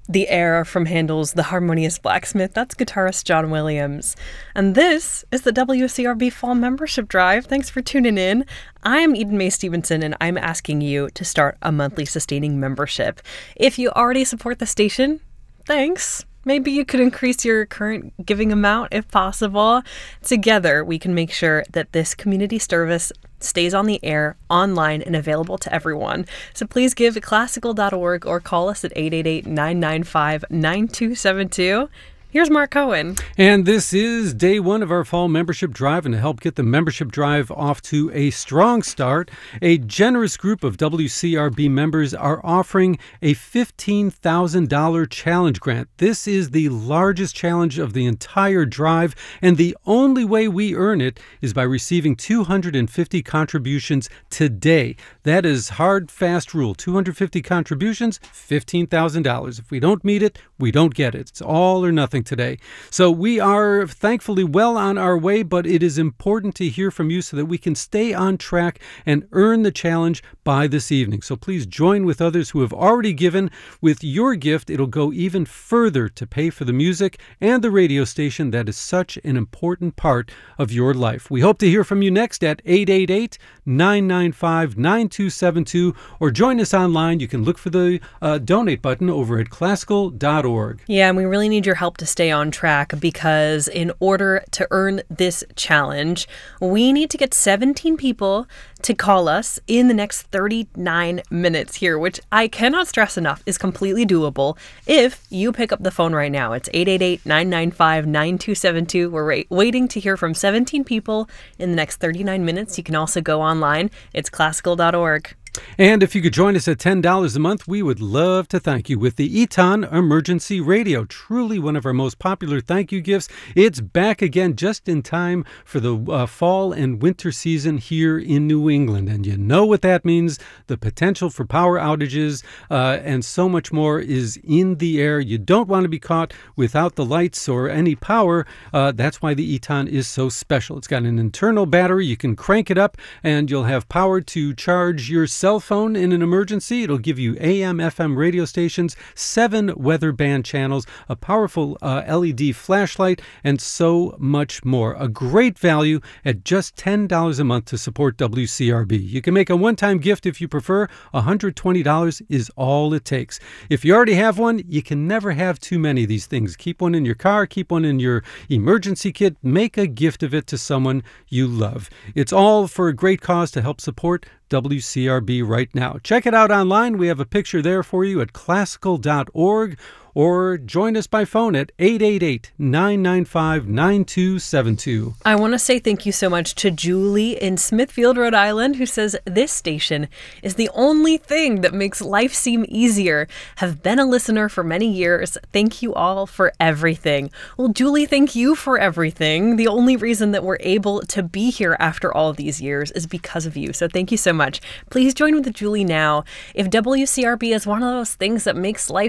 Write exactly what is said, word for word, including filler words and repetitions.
The Air from Handel's The Harmonious Blacksmith. That's guitarist John Williams. And this is the W C R B Fall Membership Drive. Thanks for tuning in. I'm Eden Mae Stevenson, and I'm asking you to start a monthly sustaining membership. If you already support the station, thanks. Maybe you could increase your current giving amount if possible. Together, we can make sure that this community service stays on the air, online, and available to everyone. So please give classical dot org or call us at eight eight eight, nine nine five, nine two seven two. Here's Mark Cohen. And this is day one of our fall membership drive. And to help get the membership drive off to a strong start, a generous group of W C R B members are offering a fifteen thousand dollars challenge grant. This is the largest challenge of the entire drive, and the only way we earn it is by receiving two hundred fifty contributions today. That is hard, fast rule. two hundred fifty contributions, fifteen thousand dollars. If we don't meet it, we don't get it. It's all or nothing today. So we are thankfully well on our way, but it is important to hear from you so that we can stay on track and earn the challenge by this evening. So please join with others who have already given. With your gift, it'll go even further to pay for the music and the radio station that is such an important part of your life. We hope to hear from you next at eight eight eight, nine nine five, nine two seven two, or join us online. You can look for the uh, donate button over at classical dot org. Yeah, and we really need your help to stay on track, because in order to earn this challenge, we need to get seventeen people to call us in the next thirty-nine minutes here, which I cannot stress enough is completely doable if you pick up the phone right now. It's eight eight eight, nine nine five, nine two seven two. We're ra- waiting to hear from seventeen people in the next thirty-nine minutes. You can also go online. It's classical dot org. And if you could join us at ten dollars a month, we would love to thank you with the Eton Emergency Radio. Truly one of our most popular thank you gifts. It's back again just in time for the uh, fall and winter season here in New England. And you know what that means. The potential for power outages uh, and so much more is in the air. You don't want to be caught without the lights or any power. Uh, that's why the Eton is so special. It's got an internal battery. You can crank it up and you'll have power to charge your cell phone in an emergency. It'll give you A M, F M radio stations, seven weather band channels, a powerful uh, L E D flashlight, and so much more. A great value at just ten dollars a month to support W C R B. You can make a one-time gift if you prefer. one hundred twenty dollars is all it takes. If you already have one, you can never have too many of these things. Keep one in your car, keep one in your emergency kit. Make a gift of it to someone you love. It's all for a great cause to help support W C R B right now. Check it out online. We have a picture there for you at classical dot org, or join us by phone at eight eight eight, nine nine five, nine two seven two. I want to say thank you so much to Julie in Smithfield, Rhode Island, who says this station is the only thing that makes life seem easier. Have been a listener for many years. Thank you all for everything. Well, Julie, thank you for everything. The only reason that we're able to be here after all of these years is because of you. So thank you so much. Please join with Julie now. If W C R B is one of those things that makes life